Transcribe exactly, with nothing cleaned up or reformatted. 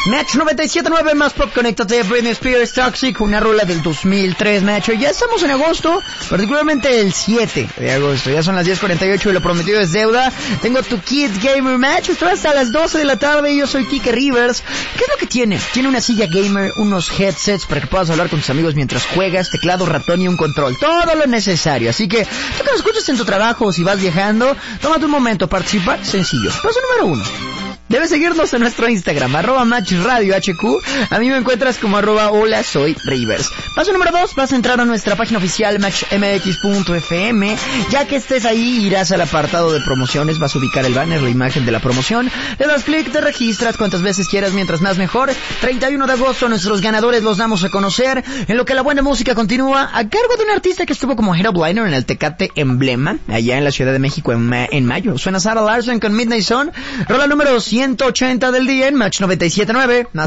Match noventa y siete punto nueve, más pop, conéctate, Britney Spears, Toxic, una rola del dos mil tres, Match. Ya estamos en agosto, particularmente el siete de agosto. Ya son las diez cuarenta y ocho y lo prometido es deuda. Tengo tu Kids Gamer Match, esto hasta las doce de la tarde y yo soy Kike Rivers. ¿Qué es lo que tiene? Tiene una silla gamer, unos headsets para que puedas hablar con tus amigos mientras juegas, teclado, ratón y un control. Todo lo necesario. Así que, tú que lo escuchas en tu trabajo o si vas viajando, tómate un momento, participar, sencillo. Paso número uno. Debes seguirnos en nuestro Instagram, arroba Match Radio H Q. A mí me encuentras como arroba hola soy Rivers. Paso número dos, vas a entrar a nuestra página oficial match m x punto f m. Ya que estés ahí, irás al apartado de promociones, vas a ubicar el banner, la imagen de la promoción. Le das clic, te registras cuantas veces quieras, mientras más mejor. treinta y uno de agosto, nuestros ganadores los damos a conocer. En lo que la buena música continúa, a cargo de un artista que estuvo como headliner en el Tecate Emblema, allá en la Ciudad de México en, ma- en mayo. Suena Sarah Larson con Midnight Sun, rola número ciento ochenta del día en Match noventa y siete punto nueve.